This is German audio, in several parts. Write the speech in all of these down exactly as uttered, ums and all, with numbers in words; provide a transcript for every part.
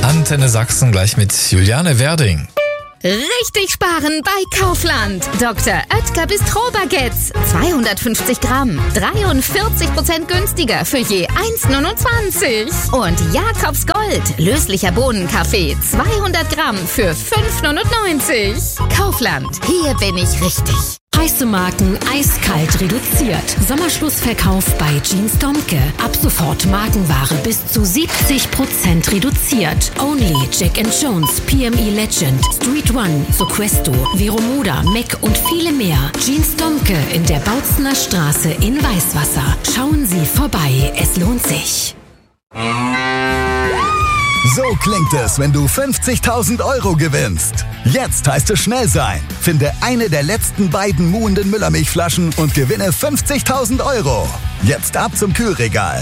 Antenne Sachsen gleich mit Juliane Werding. Richtig sparen bei Kaufland. Doktor Oetker Bistro-Baguettes. zweihundertfünfzig Gramm. dreiundvierzig Prozent günstiger für je eins Komma neunundzwanzig. Und Jakobs Gold. Löslicher Bohnenkaffee. zweihundert Gramm für fünf Komma neunundneunzig. Kaufland. Hier bin ich richtig. Heiße Marken eiskalt reduziert. Sommerschlussverkauf bei Jeans Domke. Ab sofort Markenware bis zu siebzig Prozent reduziert. Only, Jack and Jones, P M E Legend, Street One, Soquesto, Veromoda, Mac und viele mehr. Jeans Domke in der Bautzener Straße in Weißwasser. Schauen Sie vorbei, es lohnt sich. So klingt es, wenn du fünfzigtausend Euro gewinnst. Jetzt heißt es schnell sein. Finde eine der letzten beiden muhenden Müllermilchflaschen und gewinne fünfzigtausend Euro. Jetzt ab zum Kühlregal.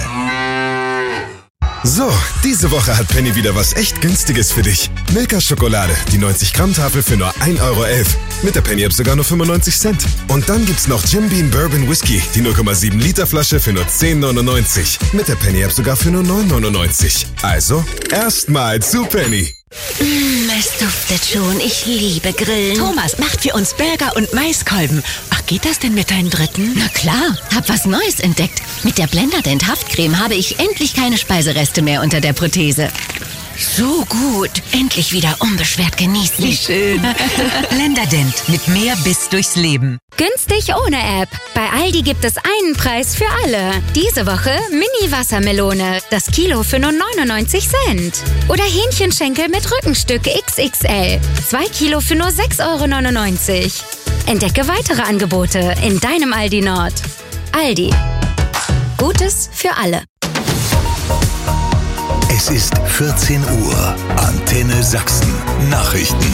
So, diese Woche hat Penny wieder was echt Günstiges für dich. Milka Schokolade, die neunzig Gramm Tafel für nur ein Euro elf. Mit der Penny-App sogar nur fünfundneunzig Cent. Und dann gibt's noch Jim Beam Bourbon Whisky, die null Komma sieben Liter Flasche für nur zehn neunundneunzig. Mit der Penny-App sogar für nur neun neunundneunzig. Also, erstmal zu Penny. Mm, es duftet schon. Ich liebe Grillen. Thomas macht für uns Burger und Maiskolben. Ach, geht das denn mit deinem dritten? Na klar, hab was Neues entdeckt. Mit der Blenderdent Haftcreme habe ich endlich keine Speisereste mehr unter der Prothese. So gut. Endlich wieder unbeschwert genießen. Wie schön. Blenderdent mit mehr Biss durchs Leben. Günstig ohne App. Bei Aldi gibt es einen Preis für alle. Diese Woche Mini-Wassermelone. Das Kilo für nur neunundneunzig Cent. Oder Hähnchenschenkel mit Rückenstück X X L. Zwei Kilo für nur sechs Euro neunundneunzig. Entdecke weitere Angebote in deinem Aldi Nord. Aldi. Gutes für alle. Es ist vierzehn Uhr. Antenne Sachsen. Nachrichten.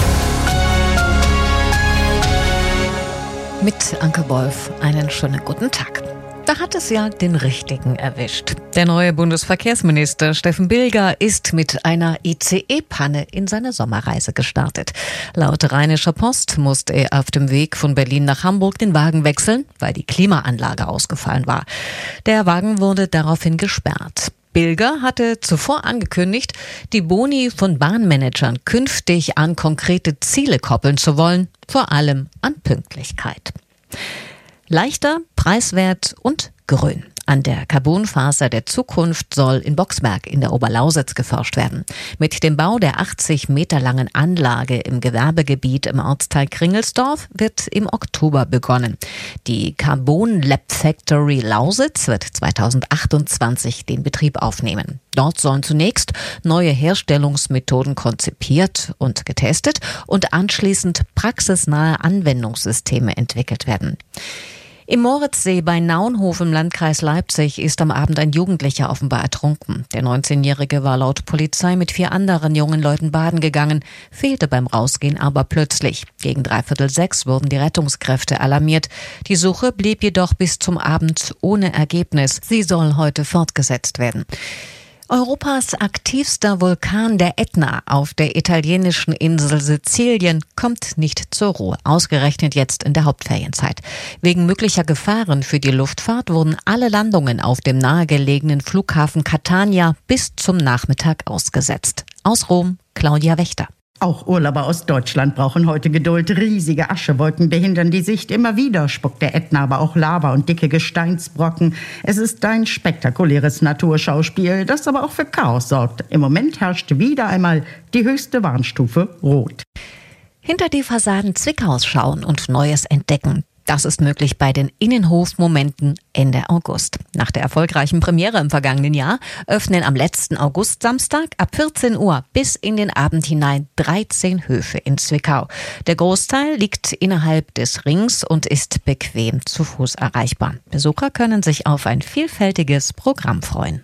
Mit Anke Wolf einen schönen guten Tag. Da hat es ja den Richtigen erwischt. Der neue Bundesverkehrsminister Steffen Bilger ist mit einer I C E-Panne in seine Sommerreise gestartet. Laut Rheinischer Post musste er auf dem Weg von Berlin nach Hamburg den Wagen wechseln, weil die Klimaanlage ausgefallen war. Der Wagen wurde daraufhin gesperrt. Bilger hatte zuvor angekündigt, die Boni von Bahnmanagern künftig an konkrete Ziele koppeln zu wollen, vor allem an Pünktlichkeit. Leichter, preiswert und grün. An der Carbonfaser der Zukunft soll in Boxberg in der Oberlausitz geforscht werden. Mit dem Bau der achtzig Meter langen Anlage im Gewerbegebiet im Ortsteil Kringelsdorf wird im Oktober begonnen. Die Carbon Lab Factory Lausitz wird zweitausendachtundzwanzig den Betrieb aufnehmen. Dort sollen zunächst neue Herstellungsmethoden konzipiert und getestet und anschließend praxisnahe Anwendungssysteme entwickelt werden. Im Moritzsee bei Naunhof im Landkreis Leipzig ist am Abend ein Jugendlicher offenbar ertrunken. Der neunzehnjährige war laut Polizei mit vier anderen jungen Leuten baden gegangen, fehlte beim Rausgehen aber plötzlich. Gegen dreiviertel sechs wurden die Rettungskräfte alarmiert. Die Suche blieb jedoch bis zum Abend ohne Ergebnis. Sie soll heute fortgesetzt werden. Europas aktivster Vulkan, der Ätna, auf der italienischen Insel Sizilien, kommt nicht zur Ruhe. Ausgerechnet jetzt in der Hauptferienzeit. Wegen möglicher Gefahren für die Luftfahrt wurden alle Landungen auf dem nahegelegenen Flughafen Catania bis zum Nachmittag ausgesetzt. Aus Rom, Claudia Wächter. Auch Urlauber aus Deutschland brauchen heute Geduld. Riesige Aschewolken behindern die Sicht. Immer wieder spuckt der Ätna aber auch Lava und dicke Gesteinsbrocken. Es ist ein spektakuläres Naturschauspiel, das aber auch für Chaos sorgt. Im Moment herrscht wieder einmal die höchste Warnstufe Rot. Hinter die Fassaden Zwickaus schauen und Neues entdecken. Das ist möglich bei den Innenhofmomenten Ende August. Nach der erfolgreichen Premiere im vergangenen Jahr öffnen am letzten August-Samstag ab vierzehn Uhr bis in den Abend hinein dreizehn Höfe in Zwickau. Der Großteil liegt innerhalb des Rings und ist bequem zu Fuß erreichbar. Besucher können sich auf ein vielfältiges Programm freuen.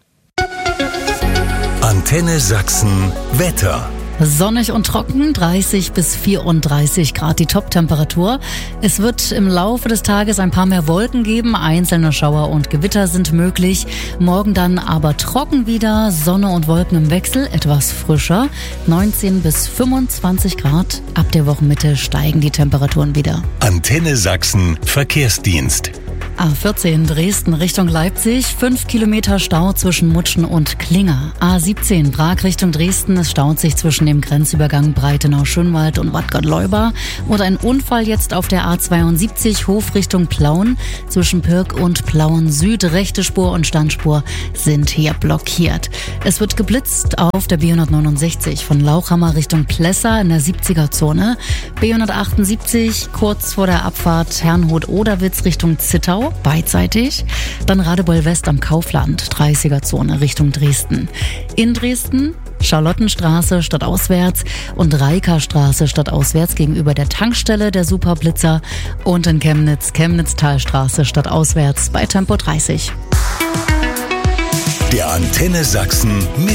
Antenne Sachsen Wetter. Sonnig und trocken, dreißig bis vierunddreißig Grad die Top-Temperatur. Es wird im Laufe des Tages ein paar mehr Wolken geben, einzelne Schauer und Gewitter sind möglich. Morgen dann aber trocken wieder, Sonne und Wolken im Wechsel, etwas frischer, neunzehn bis fünfundzwanzig Grad. Ab der Wochenmitte steigen die Temperaturen wieder. Antenne Sachsen Verkehrsdienst. A vierzehn Dresden Richtung Leipzig, fünf Kilometer Stau zwischen Mutschen und Klinger. A siebzehn Prag Richtung Dresden, es staut sich zwischen dem Grenzübergang Breitenau-Schönwald und Bad Gottleuba. Und ein Unfall jetzt auf der A zweiundsiebzig Hof Richtung Plauen. Zwischen Pirk und Plauen Süd, rechte Spur und Standspur sind hier blockiert. Es wird geblitzt auf der B hundertneunundsechzig von Lauchhammer Richtung Plessa in der siebziger-Zone. B hundertachtundsiebzig kurz vor der Abfahrt Herrnhut-Oderwitz Richtung Zittau, beidseitig. Dann Radebeul West am Kaufland, dreißiger-Zone Richtung Dresden. In Dresden Charlottenstraße stadtauswärts und Reikerstraße stadtauswärts gegenüber der Tankstelle der Superblitzer und in Chemnitz Chemnitztalstraße stadtauswärts bei Tempo dreißig. Der Antenne Sachsen mit